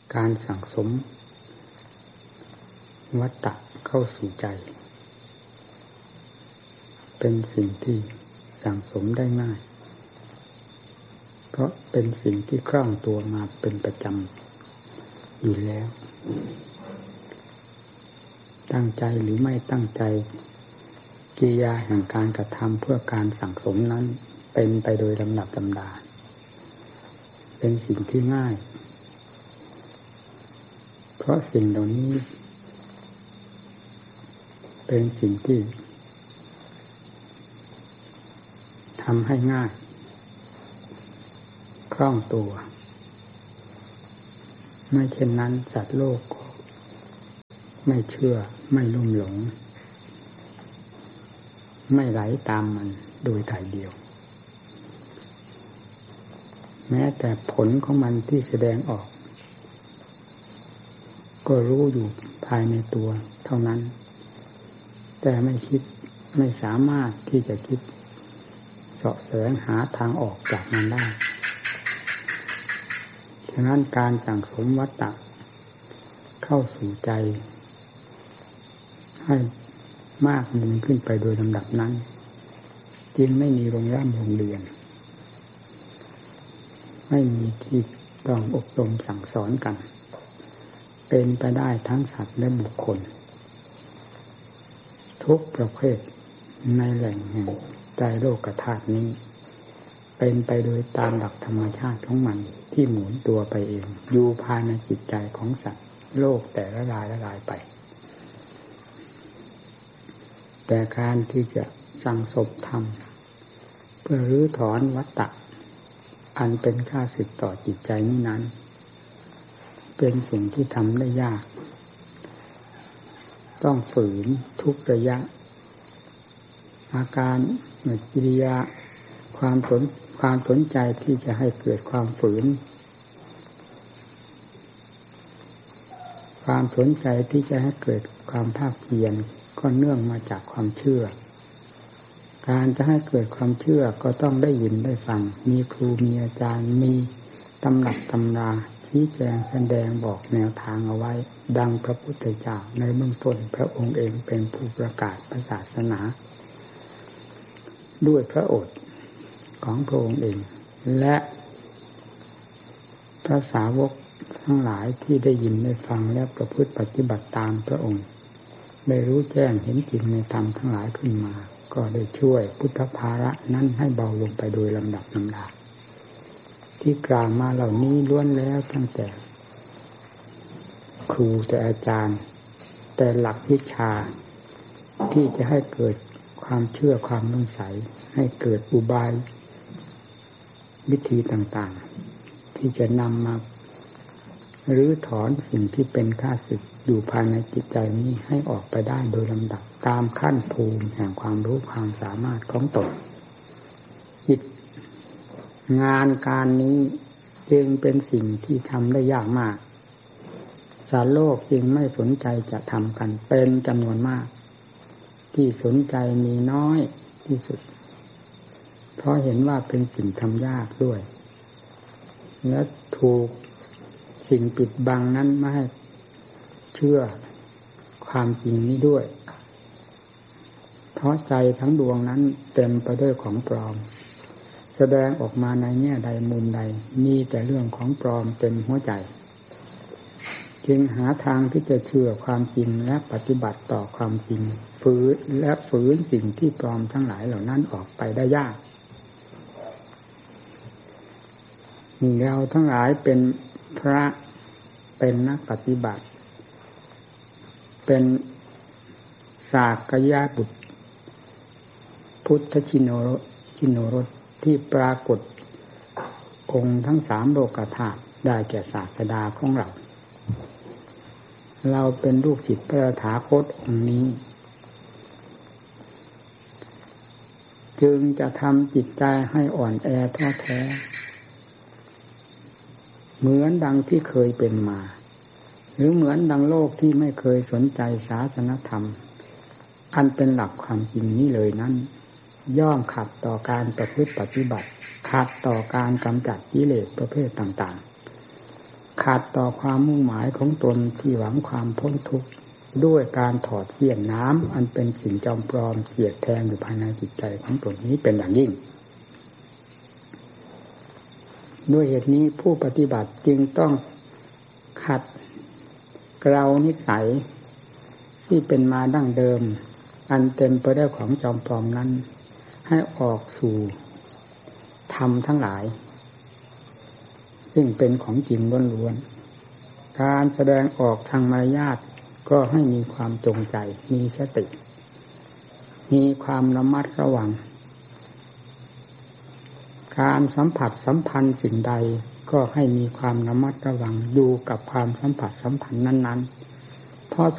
การสั่งสมวัตตะเข้าสู่ใจเป็นสิ่งที่สั่งสมได้ง่ายเพราะเป็นสิ่งที่คล่องตัวมาเป็นประจำอยู่แล้วตั้งใจหรือไม่ตั้งใจกิริยาแห่งการกระทำเพื่อการสั่งสมนั้นเป็นไปโดยลำดับลำดาเป็นสิ่งที่ง่ายเพราะสิ่งเหล่านี้เป็นสิ่งที่ทำให้ง่ายคล่องตัวไม่เช่นนั้นสัตว์โลกก็ไม่เชื่อไม่ลุ่มหลงไม่ไหลตามมันโดยถ่ายเดียวแม้แต่ผลของมันที่แสดงออกก็รู้อยู่ภายในตัวเท่านั้นแต่ไม่สามารถที่จะคิดเสาะแสวงหาทางออกจากมันได้ฉะนั้นการสั่งสมวัตตะเข้าสู่ใจให้มากยิ่งขึ้นไปโดยลำดับนั้นจึงไม่มีโรงเรียนไม่มีที่ต้องอบรมสั่งสอนกันเป็นไปได้ทั้งสัตว์และบุคคลทุกประเภทในแหล่งแห่งใจโลกธาตุนี้เป็นไปโดยตามหลักธรรมชาติของมันที่หมุนตัวไปเองอยู่ภายในจิตใจของสัตว์โลกแต่ละรายไปแต่การที่จะสั่งสมธรรมเพื่อรื้อถอนวัฏฏะอันเป็นข้าศึกต่อจิตใจนี้นั้นเป็นสิ่งที่ทำได้ยากต้องฝืนทุกระยะอาการกิริยาความสนใจที่จะให้เกิดความฝืนความสนใจที่จะให้เกิดความภาคเพียรก็เนื่องมาจากความเชื่อการจะให้เกิดความเชื่อก็ต้องได้ยินได้ฟังมีครูมีอาจารย์มีตำรับตำราชี้แจงแสดงบอกแนวทางเอาไว้ดังพระพุทธเจ้าในเบื้องต้นพระองค์เองเป็นผู้ประกาศศาสนาด้วยพระโอษฐ์ของพระองค์เองและพระสาวกทั้งหลายที่ได้ยินได้ฟังและประพฤติปฏิบัติตามพระองค์ได้รู้แจ้งเห็นจริงในธรรมทั้งหลายขึ้นมาก็ได้ช่วยพุทธภาระนั้นให้เบาลงไปโดยลำดับลำดาที่กล่าวมาเหล่านี้ล้วนแล้วตั้งแต่ครูแต่อาจารย์แต่หลักวิชาที่จะให้เกิดความเชื่อความสงสัยให้เกิดอุบายวิธีต่างๆที่จะนำมารื้อถอนสิ่งที่เป็นข้าศึกอยู่ภายในจิตใจนี้ให้ออกไปได้โดยลำดับตามขั้นภูมิแห่งความรู้ความสามารถของตนงานการนี้จึงเป็นสิ่งที่ทำได้ยากมากสารโลกจึงไม่สนใจจะทำกันเป็นจำนวนมากที่สนใจมีน้อยที่สุดเพราะเห็นว่าเป็นสิ่งทำยากด้วยและถูกสิ่งปิดบังนั้นไม่ให้เชื่อความจริงนี้ด้วยเพราะใจทั้งดวงนั้นเต็มไปด้วยของปลอมแสดงออกมาในแง่ใดมุมใดมีแต่เรื่องของปลอมเต็มหัวใจจึงหาทางที่จะเชื่อความจริงและปฏิบัติต่อความจริงฝืนสิ่งที่ปลอมทั้งหลายเหล่านั้นออกไปได้ยากเราทั้งหลายเป็นพระเป็นนักปฏิบัติเป็นสากยะบุตรพุทธชินโนรสที่ปรากฏองค์ทั้งสามโลกธาตุได้แก่ศาสดาของเราเป็นลูกศิษย์พระตถาคตองค์นี้จึงจะทำจิตใจให้อ่อนแอท้อแท้เหมือนดังที่เคยเป็นมาหรือเหมือนดังโลกที่ไม่เคยสนใจศาสนธรรมอันเป็นหลักความจริงนี้เลยนั้นย่อมขัดต่อการประพฤติปฏิบัติขัดต่อการกำจัดกิเลสประเภทต่างๆขขัดต่อความมุ่งหมายของตนที่หวังความพ้นทุกข์ด้วยการถอดเสี้ยนน้ำอันเป็นสิ่งจอมปลอมเสียดแทงอยู่ภายในจิตใจของตนนี้เป็นอย่างยิ่งด้วยเหตุนี้ผู้ปฏิบัติจึงต้องขัดเกลานิสัยที่เป็นมาดั้งเดิมอันเต็มไปด้วยของจอมปลอมนั้นให้ออกสู่ธรรมทั้งหลายซึ่งเป็นของจริงล้วนๆการแสดงออกทางมารยาทก็ให้มีความจงใจมีสติมีความระมัดระวังการสัมผัสสัมพันธ์สิ่งใดก็ให้มีความระมัดระวังอยู่กับความสัมผัสสัมพันธ์นั้นๆ